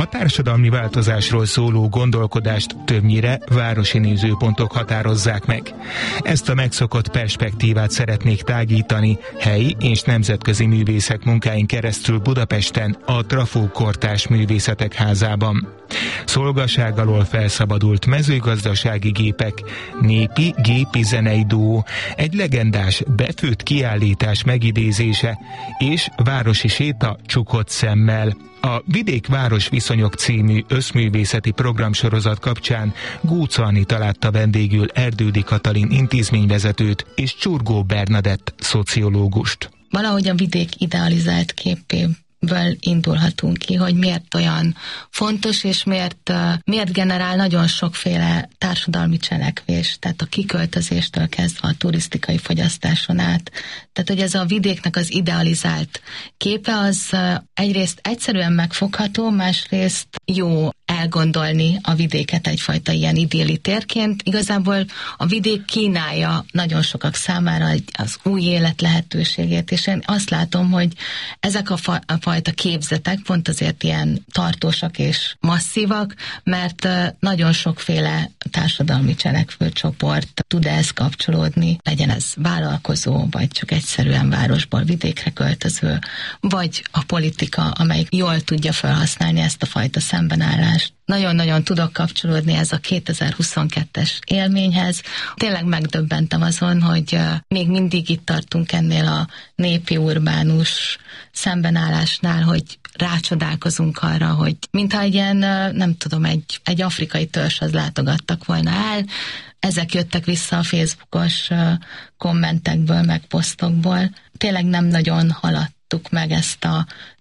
A társadalmi változásról szóló gondolkodást többnyire városi nézőpontok határozzák meg. Ezt a megszokott perspektívát szeretnék tágítani helyi és nemzetközi művészek munkáin keresztül Budapesten, a Trafó Kortárs Művészetek Házában. Szolgaság alól felszabadult mezőgazdasági gépek, népi gépi zenei duó, egy legendás befőtt kiállítás megidézése és városi séta csukott szemmel. A Vidék-város viszonyok című összművészeti programsorozat kapcsán Gúcz Anita látta vendégül Erdődy Katalin intézményvezetőt és Csurgó Bernadett szociológust. Valahogy a vidék idealizált képéből indulhatunk ki, hogy miért olyan fontos, és miért generál nagyon sokféle társadalmi cselekvés, tehát a kiköltözéstől kezdve a turisztikai fogyasztáson át. Tehát, hogy ez a vidéknek az idealizált képe, az egyrészt egyszerűen megfogható, másrészt jó elgondolni a vidéket egyfajta ilyen idilli térként. Igazából a vidék kínálja nagyon sokak számára az új élet lehetőségét, és én azt látom, hogy ezek a fajta képzetek pont azért ilyen tartósak és masszívak, mert nagyon sokféle társadalmi cselekvőcsoport tud ehhez kapcsolódni, legyen ez vállalkozó, vagy csak egyszerűen városból vidékre költöző, vagy a politika, amelyik jól tudja felhasználni ezt a fajta szembenállást. Nagyon-nagyon tudok kapcsolódni ez a 2022-es élményhez. Tényleg megdöbbentem azon, hogy még mindig itt tartunk ennél a népi urbánus szembenállásnál, hogy rácsodálkozunk arra, hogy mintha egy ilyen, nem tudom, egy afrikai törzshöz látogattak volna el. Ezek jöttek vissza a Facebookos kommentekből, meg posztokból. Tényleg nem nagyon haladtuk meg ezt a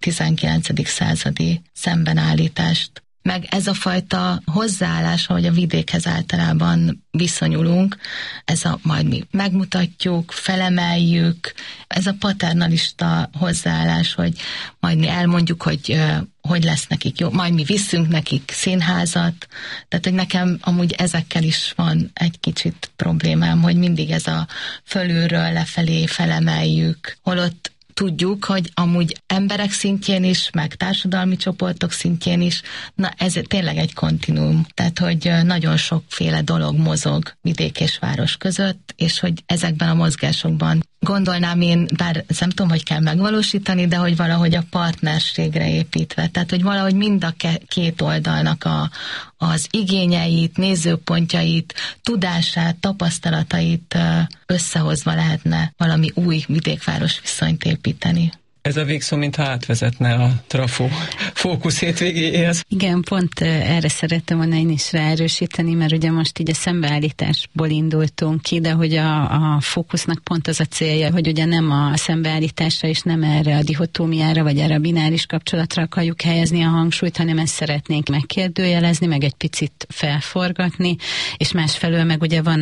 19. századi szembenállítást. Meg ez a fajta hozzáállás, ahogy a vidékhez általában viszonyulunk, ez a majd mi megmutatjuk, felemeljük, ez a paternalista hozzáállás, hogy majd mi elmondjuk, hogy lesz nekik jó, majd mi viszünk nekik színházat, tehát hogy nekem amúgy ezekkel is van egy kicsit problémám, hogy mindig ez a fölülről lefelé felemeljük, holott tudjuk, hogy amúgy emberek szintjén is, meg társadalmi csoportok szintjén is, na ez tényleg egy kontinuum. Tehát, hogy nagyon sokféle dolog mozog vidék és város között, és hogy ezekben a mozgásokban gondolnám én, bár nem tudom, hogy kell megvalósítani, de hogy valahogy a partnerségre építve. Tehát, hogy valahogy mind a két oldalnak az igényeit, nézőpontjait, tudását, tapasztalatait összehozva lehetne valami új vidékváros viszonyt építeni. Ez a végszó, mintha átvezetne a Trafó fókusz hétvégéhez. Igen, pont erre szerettem volna én is ráerősíteni, mert ugye most így a szembeállításból indultunk ki, de hogy a fókusznak pont az a célja, hogy ugye nem a szembeállításra és nem erre a dihotómiára, vagy erre a bináris kapcsolatra akarjuk helyezni a hangsúlyt, hanem ezt szeretnénk megkérdőjelezni, meg egy picit felforgatni, és másfelől meg ugye van,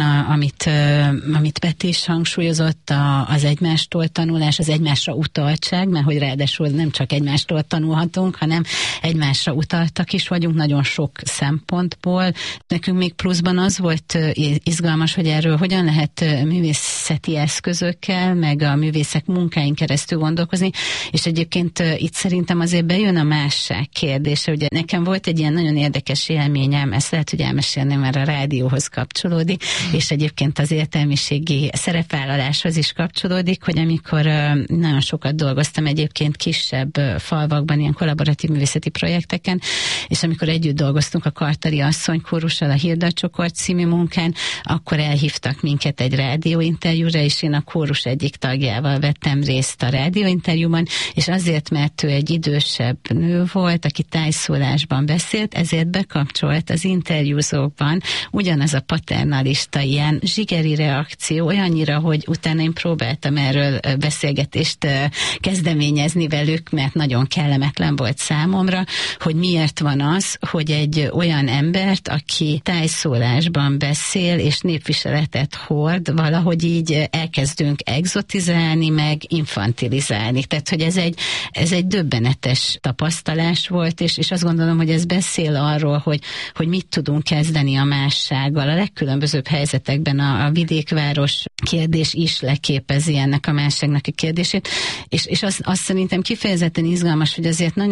amit Peti is hangsúlyozott, az egymástól tanulás, az egymásra utaltság, mert hogy ráadásul nem csak egymástól tanulhatunk, hanem egymásra utaltak is vagyunk nagyon sok szempontból. Nekünk még pluszban az volt izgalmas, hogy erről hogyan lehet művészeti eszközökkel, meg a művészek munkáin keresztül gondolkozni, és egyébként itt szerintem azért bejön a másság kérdése. Ugye nekem volt egy ilyen nagyon érdekes élményem, ezt lehet, hogy elmesélném, mert a rádióhoz kapcsolódik, és egyébként az értelmiségi szerepvállaláshoz is kapcsolódik, hogy amikor nagyon sokat dolgoztam egyébként kisebb falvakban, ilyen kollaboratív művészeti projekteken, és amikor együtt dolgoztunk a Kartali Asszony kórussal a Hilda Csokort című munkán, akkor elhívtak minket egy rádióinterjúra, és én a kórus egyik tagjával vettem részt a rádióinterjúban, és azért, mert ő egy idősebb nő volt, aki tájszólásban beszélt, ezért bekapcsolt az interjúzókban ugyanaz a paternalista ilyen zsigeri reakció, olyannyira, hogy utána én próbáltam erről beszélgetést kezdeményezni velük, mert nagyon kellemetlen volt számomra, hogy miért van az, hogy egy olyan embert, aki tájszólásban beszél és népviseletet hord, valahogy így elkezdünk egzotizálni, meg infantilizálni. Tehát, hogy ez egy döbbenetes tapasztalás volt, és azt gondolom, hogy ez beszél arról, hogy mit tudunk kezdeni a mássággal. A legkülönbözőbb helyzetekben a vidékváros kérdés is leképezi ennek a másságnak a kérdését, és azt szerintem kifejezetten izgalmas, hogy azért nagyon sok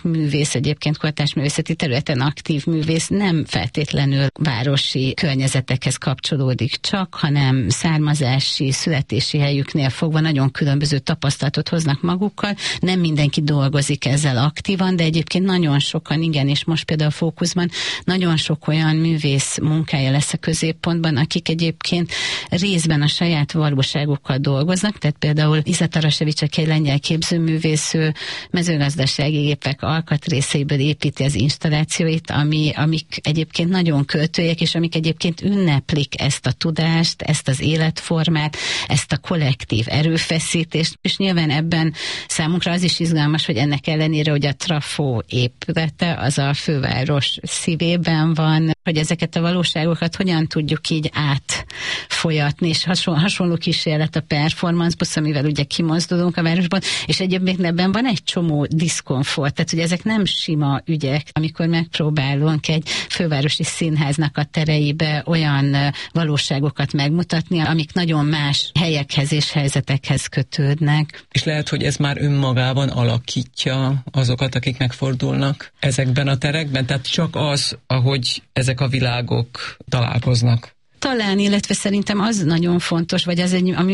művész, egyébként kortársművészeti területen aktív művész nem feltétlenül városi környezetekhez kapcsolódik csak, hanem származási, születési helyüknél fogva nagyon különböző tapasztalatot hoznak magukkal. Nem mindenki dolgozik ezzel aktívan, de egyébként nagyon sokan, igen, és most például a Fókuszban nagyon sok olyan művész munkája lesz a középpontban, akik egyébként részben a saját valóságukkal dolgoznak, tehát például Iza Tarasevics, aki egy lengyel képzőművész, mezőgazdasági gépek alkatrészeiből építi az installációit, amik egyébként nagyon költőjek, és amik egyébként ünneplik ezt a tudást, ezt az életformát, ezt a kollektív erőfeszítést, és nyilván ebben számunkra az is izgalmas, hogy ennek ellenére, hogy a Trafó épülete az a főváros szívében van, hogy ezeket a valóságokat hogyan tudjuk így átfolyatni, és hasonló kísérlet a Performance Busz, amivel ugye kimozdulunk a városban, és egyébként ebben van egy csomó diszkomfort, tehát hogy ezek nem sima ügyek, amikor megpróbálunk egy fővárosi színháznak a tereibe olyan valóságokat megmutatni, amik nagyon más helyekhez és helyzetekhez kötődnek. És lehet, hogy ez már önmagában alakítja azokat, akik megfordulnak ezekben a terekben, tehát csak az, ahogy ezek a világok találkoznak. Talán, illetve szerintem az nagyon fontos, vagy az ami